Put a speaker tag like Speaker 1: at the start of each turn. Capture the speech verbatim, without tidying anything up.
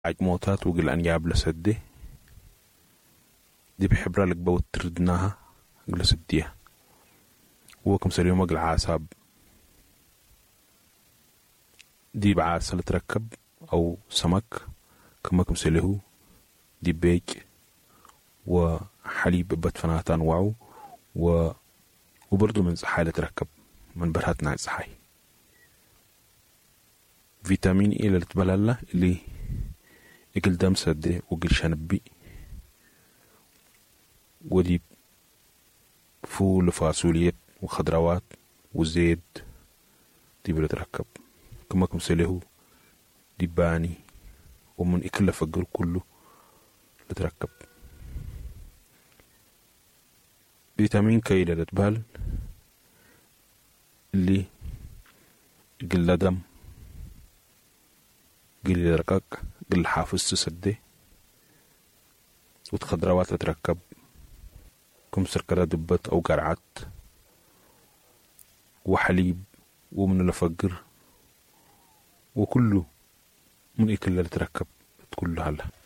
Speaker 1: عجموتات وقل أنياب لسده دي بحبرة لك بوت تردناها قل سديها وكم سليوم قل عاساب دي بعاسة تركب أو سمك كما كم سليه دي بيج وحليب بتفناتان وعو و وبرضو من صحاي تركب من برهتنا صحاي فيتامين إيه اللي تبلله اللي يقل دم سده وقل شنبي ودي فول وفاصوليات وخضروات وزيت دي بلا تركب كما كم سليه دي باني ومن إكل فقر كله بتركب فيتامين كي اللي تبال اللي قل دم قل رقاق قل حافظ تسده وتخضروات تركب كم سكرة دبت أو قرعت وحليب ومن الفقر وكله من إكل اللي تركب كله هلا